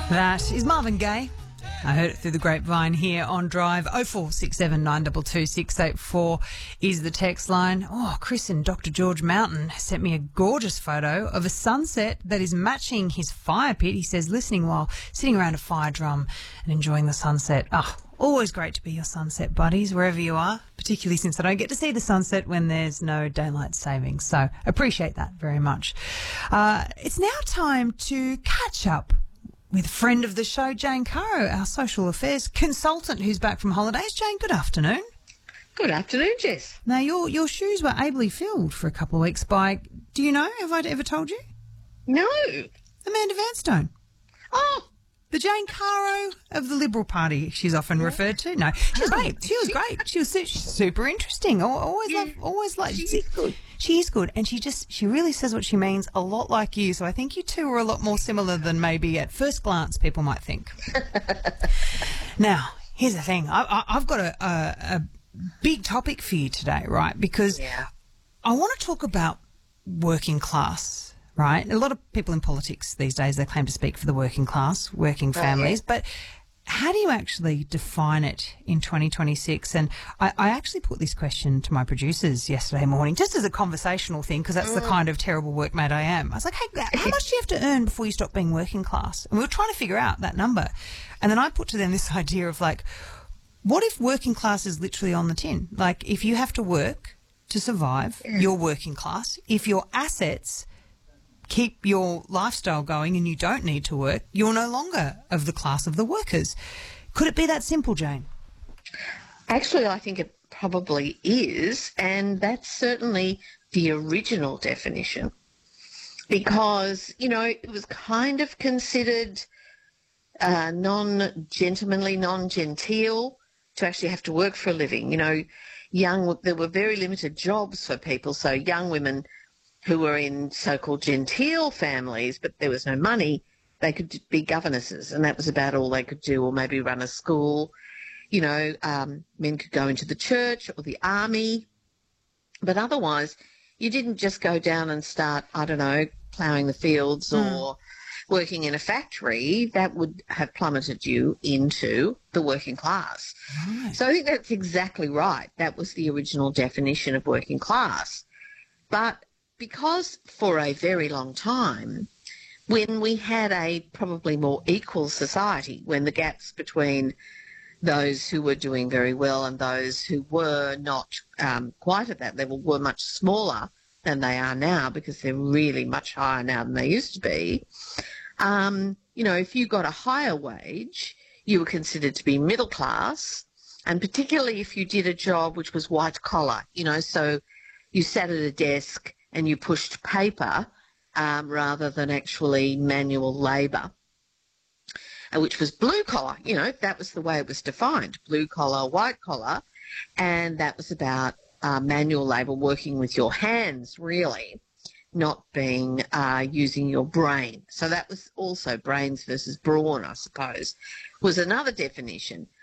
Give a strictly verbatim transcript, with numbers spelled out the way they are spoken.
That is Marvin Gaye. I heard it through the grapevine here on Drive. oh four six seven nine two two six eight four is the text line. Oh, Chris in Doctor George Mountain sent me a gorgeous photo of a sunset that is matching his fire pit. He says, listening while sitting around a fire drum and enjoying the sunset. Ah, oh, always great to be your sunset buddies, wherever you are, particularly since I don't get to see the sunset when there's no daylight savings. So appreciate that very much. Uh, it's now time to catch up with a friend of the show, Jane Caro, our social affairs consultant who's back from holidays. Jane, good afternoon. Good afternoon, Jess. Now, your your shoes were ably filled for a couple of weeks by, do you know, have I ever told you? No. Amanda Vanstone. Oh. The Jane Caro of the Liberal Party, she's often referred to. No, she was great. She was great. She was su- she's super interesting. Al- Always Yeah. love, always like. She is good. She is good, and she just she really says what she means. A lot like you, so I think you two are a lot more similar than maybe at first glance people might think. Now, here's the thing. I, I, I've got a, a, a big topic for you today, right? Because Yeah. I want to talk about working class. Right, a lot of people in politics these days, they claim to speak for the working class, working families, but how do you actually define it in twenty twenty-six? And I, I actually put this question to my producers yesterday morning, just as a conversational thing, because that's the kind of terrible workmate I am. I was like, hey, how much do you have to earn before you stop being working class? And we were trying to figure out that number. And then I put to them this idea of like, what if working class is literally on the tin? Like, if you have to work to survive, you're working class. If your assets keep your lifestyle going and you don't need to work, you're no longer of the class of the workers. Could it be that simple, Jane? Actually, I think it probably is, and that's certainly the original definition because, you know, it was kind of considered uh, non-gentlemanly, non-genteel to actually have to work for a living. You know, young, there were very limited jobs for people, so young women who were in so-called genteel families, but there was no money, they could be governesses, and that was about all they could do, or maybe run a school. You know, um, men could go into the church or the army, but otherwise you didn't just go down and start, I don't know, ploughing the fields mm. or working in a factory. That would have plummeted you into the working class. Right. So I think that's exactly right. That was the original definition of working class. But because for a very long time, when we had a probably more equal society, when the gaps between those who were doing very well and those who were not um, quite at that level were much smaller than they are now, because they're really much higher now than they used to be, um, you know, if you got a higher wage, you were considered to be middle class, and particularly if you did a job which was white collar, you know, so you sat at a desk and you pushed paper um, rather than actually manual labour, uh, which was blue collar. You know, that was the way it was defined, blue collar, white collar, and that was about uh, manual labour, working with your hands, really, not being uh, using your brain. So that was also brains versus brawn, I suppose, was another definition.